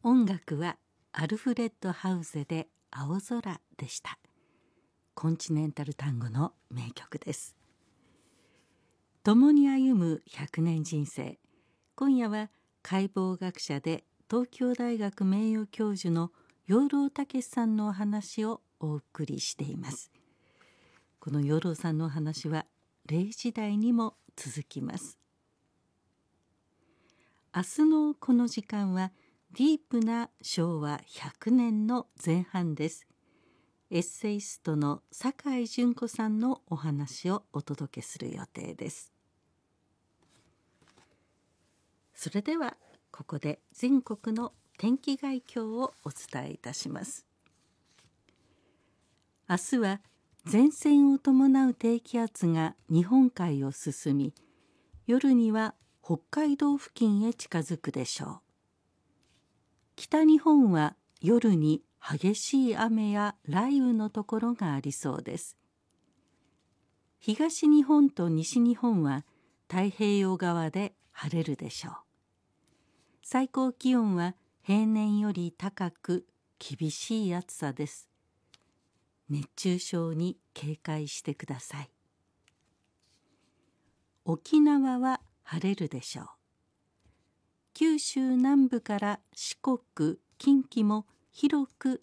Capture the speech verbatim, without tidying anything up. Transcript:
音楽はアルフレッド・ハウゼで青空でした。コンチネンタル単語の名曲です。共に歩むひゃくねん人生。今夜は解剖学者で東京大学名誉教授の養老孟さんのお話をお送りしています。この養老さんのお話はれいじ台にも続きます。明日のこの時間はディープな昭和ひゃくねんの前半です。エッセイストの酒井純子さんのお話をお届けする予定です。それではここで全国の天気概況をお伝えいたします。明日は前線を伴う低気圧が日本海を進み、夜には北海道付近へ近づくでしょう。北日本は夜に激しい雨や雷雨のところがありそうです。東日本と西日本は太平洋側で晴れるでしょう。最高気温は平年より高く厳しい暑さです。熱中症に警戒してください。沖縄は晴れるでしょう。九州南部から四国、近畿も広く